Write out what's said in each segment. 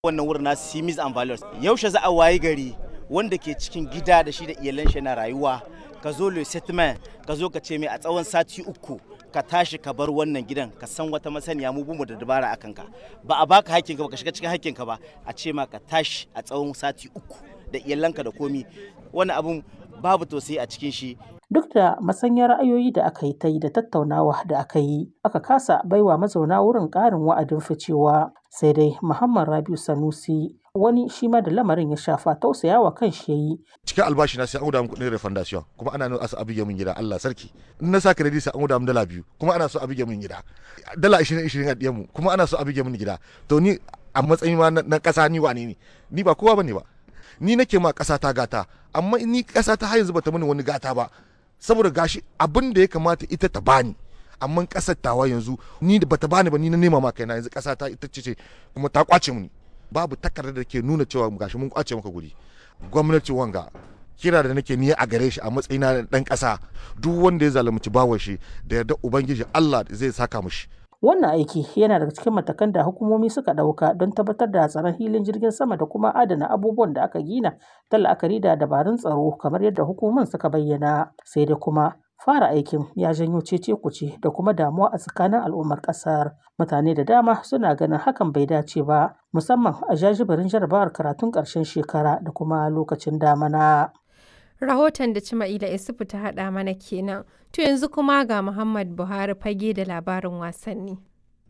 wannan wurin nasu simis and values. Yaushe za a wayi gari wanda ke cikin gida da shi da iyalan shi na rayuwa ka zo le settlement ka zo ka ce mai a tsawon sati 3 ka tashi ka bar wannan gidan ka san wata masaniya mu bumu da dabara akan ka ba a baka hakkinka ba ka shiga cikin hakkinka ba a ce ma ka tashi a tsawon sati 3 da iyalanka da komi wani abun babu tausayi a cikin shi. Duk da masanyar ra'ayoyi da aka yi ta yi da tattaunawa da aka yi, aka kasa baiwa mazauna wurin ƙarin wa'adin ficewa. Sai dai Muhammad Rabiu Sanusi, wani shi ma da lamarin ya shafa, tausayawa kan shi ya yi. Cikin albashi na sai an guda min kuɗin refundation kuma ana nuna asa abige min gida Allah sarki. In na sa credit sai an guda min $2 kuma ana so abige min gida. Dala 20 a ɗiyan mu kuma ana so abige min gida. To ni a matsayin ma na ƙasa ni wane ne? Ni ba kowa bane ba. Ni nake ma ƙasa ta gata amma ni ƙasa ta har yanzu bata mini wani gata ba. Saboda gashi abin da ya kamata ita ta bani amma kasar tawa yanzu ni da bata bani ba ni na nema ma kaina yanzu kasa ta ita ce kuma ta kwace muni babu takardar da ke nuna cewa gashi mun kwace maka guri. Gwamnati wanga kira da nake niyya a gare shi a matsayina na dan kasa duk wanda ya zalunci bawon shi da yarda ubangiji Allah zai saka mishi. Wannan aiki yana daga cikin matakan da hukumomi suka ɗauka don tabbatar da tsaron filin jirgin sama da kuma adana abubuwan da aka gina ta la'akari da dabarun tsaro kamar yadda hukumomin suka bayyana. Sai dai kuma fara aikin ya janyo cece-kuce da kuma damuwa a tsakanin al'ummar ƙasar. Mutane da dama suna ganin hakan bai dace ba, musamman a jajibirin jarabawar karatun ƙarshen shekara da kuma lokacin damana. Rahoton da Cima'ila Isufu ta haɗa mana kenan. To yanzu kuma ga Muhammad Buhari fage da labarin wasanni.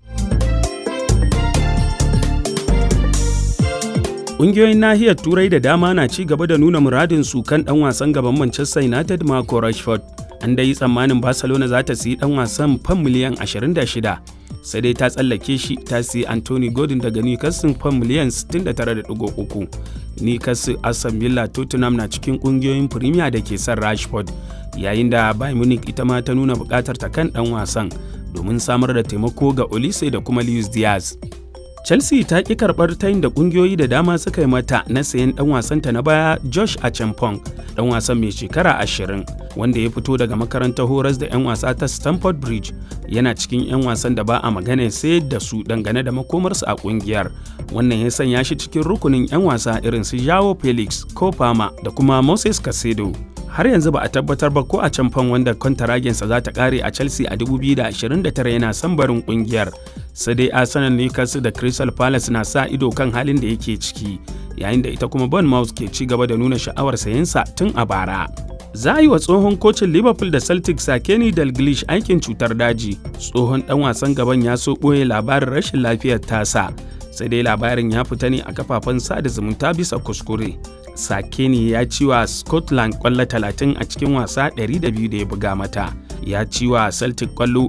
Ƙungiyoyin nahiyar Turai da dama na ci gaba da nuna muradin su kan ɗan wasan gaban Manchester United Marco Rashford. An dai yi tsammanin Barcelona za ta siyi ɗan wasan fam miliyan 26, sai dai ta tsallake shi ta siyi Anthony Gordon daga Newcastle fam miliyan 69.3. Newcastle, Aston Villa, Tottenham na cikin ƙungiyoyin Premier da ke son Rashford, yayin da Bayern Munich ita ma ta nuna buƙatar ta kan ɗan wasan domin samar da taimako ga Olise da kuma Luis Diaz. Chelsea ta ƙi karɓar tayin da ƙungiyoyi da dama suka yi mata na sayen ɗan wasanta na baya Josh Achampong, ɗan wasan mai shekara 20 wanda ya fito daga makarantar horas da 'yan wasa ta Stamford Bridge. Yana cikin 'yan wasan da ba a magana sayar da su dangane da makomarsu a ƙungiyar. Wannan ya sanya shi cikin rukunin 'yan wasa irin su Joao Felix, Cole Palmer da kuma Moses Caicedo. Har yanzu ba a tabbatar ba ko Achampong wanda kwantaragensa za ta ƙare a Chelsea a 2029 yana son barin ƙungiyar. Sai dai Arsenal, Newcastle da Crystal Palace na sa ido kan halin da yake ciki, yayin da ita kuma Bournemouth ke ci gaba da nuna sha'awar sayensa tun a bara. Za a yi wa tsohon kocin Liverpool da Celtic Kenny Dalglish aikin cutar daji. Tsohon ɗan wasan gaban ya so ɓoye labarin rashin lafiyar tasa, sai dai labarin ya fita ne a kafafen sada zumunta bisa kuskure. Sakeni ya ci wa Scotland kwallo 30 a cikin wasa 200 da ya buga mata. Ya ci wa Celtic kwallo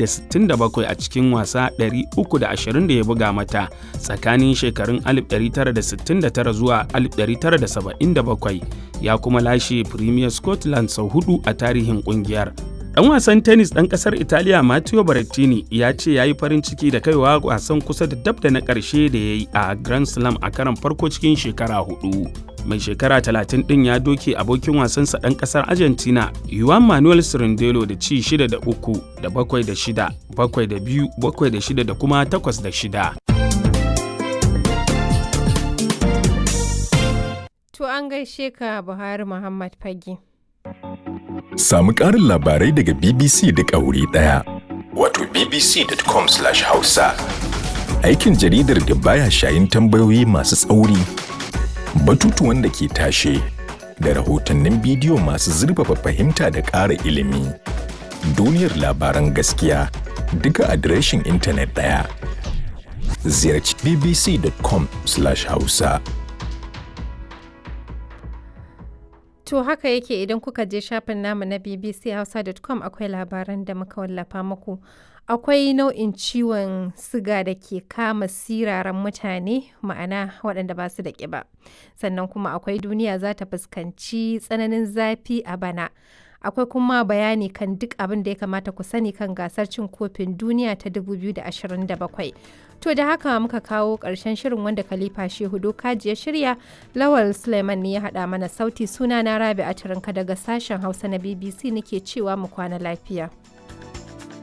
167 a cikin wasa 320 da ya buga mata tsakanin shekarun 1969 zuwa 1977. Ya kuma lashe Premier Scotland sau 4 a tarihin kungiyar. Ɗan wasan tennis ɗan ƙasar Italiya Matteo Berrettini ya ce ya yi farin ciki da kaiwa wasan kusa da dab da na ƙarshe da ya yi a Grand Slam a karon farko cikin shekara 4. Mai shekara 30 ɗin ya doke abokin wasansa ɗan ƙasar Argentina Juan Manuel Cirindelo da ci 6 da 3 da 7 da 6, 7 da 2, 7 da 6 da kuma 8 da 6. To an gaishe ka Buhari Muhammad Fage. Samu ƙarin labarai daga BBC duk a wuri ɗaya. Wato bbc.com/hausa. Aikin jaridar da baya shayin tambayoyi masu tsauri, batutuwan da ke tashe, da rahotannin bidiyo masu zurfafa fahimta da ƙara ilimi. Duniyar labaran gaskiya duka adireshin intanet ɗaya. Ziyarci bbc.com/hausa. To haka yake idan kuka je shafin namu na bbchausa.com akwai labaran da muka wallafa muku. Akwai nau'in ciwon siga da ke kama siraran mutane, ma'ana waɗanda ba su da ƙiba. Sannan kuma akwai duniya za ta fuskanci tsananin zafi a bana. Akwai kuma bayani kan duk abin da ya kamata ku sani kan gasar cin kofin duniya ta 2027. To da haka muka kawo ƙarshen shirin wanda Khalifa Shehu Dokaji ya shirya, Lawal Suleiman ne ya haɗa mana sauti, suna na Rabi'a Turinka daga sashen Hausa na BBC nake cewa mu kwana lafiya.